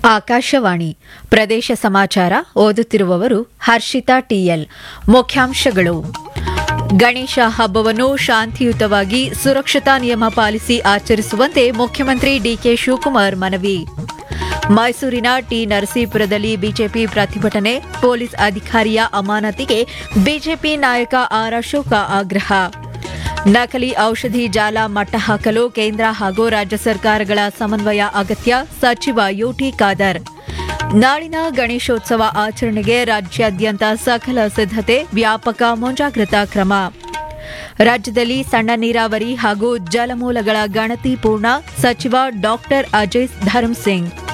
ಆಕಾಶವಾಣಿ ಪ್ರದೇಶ ಸಮಾಚಾರ ಓದುತ್ತಿರುವವರು ಹರ್ಷಿತಾ ಟಿಎಲ್. ಮುಖ್ಯಾಂಶಗಳು: ಗಣೇಶ ಹಬ್ಬವನ್ನು ಶಾಂತಿಯುತವಾಗಿ ಸುರಕ್ಷತಾ ನಿಯಮ ಪಾಲಿಸಿ ಆಚರಿಸುವಂತೆ ಮುಖ್ಯಮಂತ್ರಿ ಡಿಕೆ ಶಿವಕುಮಾರ್ ಮನವಿ. ಮೈಸೂರಿನ ಟಿ ನರಸೀಪುರದಲ್ಲಿ ಬಿಜೆಪಿ ಪ್ರತಿಭಟನೆ, ಪೊಲೀಸ್ ಅಧಿಕಾರಿಯ ಅಮಾನತಿಗೆ ಬಿಜೆಪಿ ನಾಯಕ ಆರ್ ಅಶೋಕ ಆಗ್ರಹ. ನಕಲಿ ಔಷಧಿ ಜಾಲ ಮಟ್ಟ ಹಾಕಲು ಕೇಂದ್ರ ಹಾಗೂ ರಾಜ್ಯ ಸರ್ಕಾರಗಳ ಸಮನ್ವಯ ಅಗತ್ಯ, ಸಚಿವ ಯುಟಿ ಖಾದರ್. ನಾಳಿನ ಗಣೇಶೋತ್ಸವ ಆಚರಣೆಗೆ ರಾಜ್ಯಾದ್ಯಂತ ಸಕಲ ಸಿದ್ದತೆ, ವ್ಯಾಪಕ ಮುಂಜಾಗ್ರತಾ ಕ್ರಮ. ರಾಜ್ಯದಲ್ಲಿ ಸಣ್ಣ ನೀರಾವರಿ ಹಾಗೂ ಜಲಮೂಲಗಳ ಗಣತಿ ಪೂರ್ಣ, ಸಚಿವ ಡಾ ಅಜಯ್ ಧರ್ಮಸಿಂಗ್.